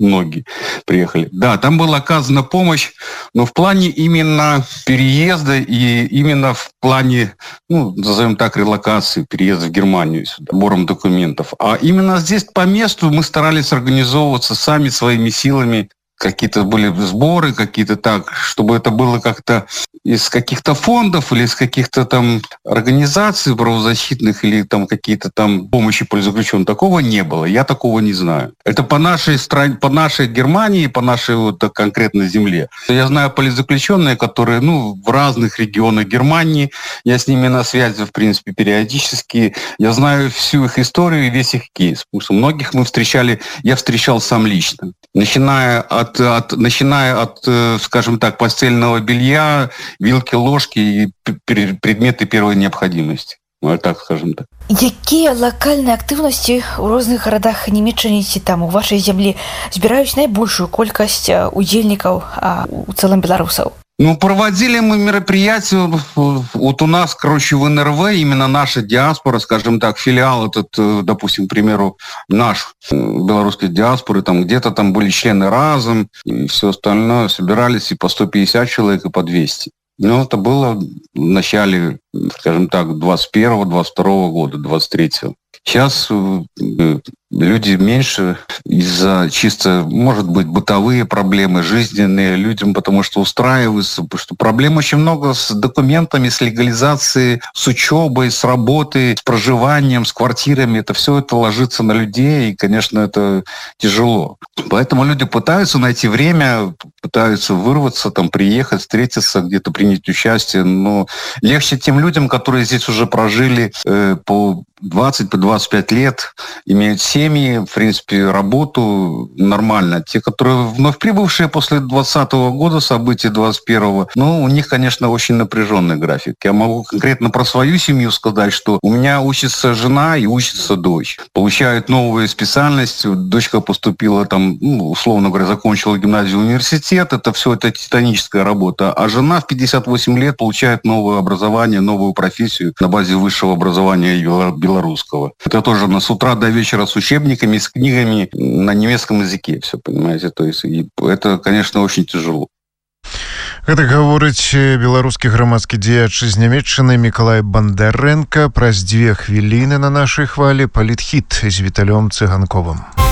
многие приехали. Да, там была оказана помощь, но в плане именно переезда и именно в плане, назовем так, релокации, переезда в Германию, сбором документов. А именно здесь по месту мы старались организовываться сами своими силами. Какие-то были сборы, какие-то так, чтобы это было как-то из каких-то фондов или из каких-то там организаций правозащитных или там какие-то там помощи политзаключенным. Такого не было. Я такого не знаю. Это по нашей стране, по нашей Германии, по нашей вот конкретной земле. Я знаю политзаключенные, которые, в разных регионах Германии. Я с ними на связи, в принципе, периодически. Я знаю всю их историю и весь их кейс. Потому что многих я встречал сам лично. Начиная от, скажем так, постельного белья, вилки, ложки и предметы первой необходимости. Так, скажем так. Якія лакальныя актыўнасці ў розных гарадах Нямецчыны ці там у вашай зямлі збіраюць найбольшую колькасць удзельнікаў у цэлым беларусаў? Проводили мы мероприятия, вот у нас, в НРВ, именно наша диаспора, скажем так, филиал этот, допустим, к примеру, наш белорусской диаспоры, там где-то там были члены разом, и все остальное, собирались и по 150 человек, и по 200. Это было в начале, скажем так, 21-го, 22-го года, 23-го. Сейчас люди меньше из-за чисто, может быть, бытовые проблемы, жизненные людям, потому что устраиваются, потому что проблем очень много с документами, с легализацией, с учебой, с работой, с проживанием, с квартирами. Все это ложится на людей, и, конечно, это тяжело. Поэтому люди пытаются найти время, пытаются вырваться, там, приехать, встретиться, где-то принять участие. Но легче тем людям, которые здесь уже прожили по 20, по 25 лет, имеют семьи, в принципе, работу нормально. Те, которые вновь прибывшие после 2020 года, событий 21-го, у них, конечно, очень напряженный график. Я могу конкретно про свою семью сказать, что у меня учится жена и учится дочь. Получают новую специальность. Дочка поступила там, условно говоря, закончила гимназию, университет. Это все, это титаническая работа. А жена в 58 лет получает новое образование, новую профессию на базе высшего образования белорусского. Это тоже с утра до вечера с учебниками, с книгами на немецком языке. Все, понимаете? То есть это, конечно, очень тяжело. Гэта гаворыць беларускі грамадскі дзеяч з Нямецчыны Мікалай Бандарэнка. Праз 2 хвіліны на нашай хвалі палітхіт з Віталём Цыганковым.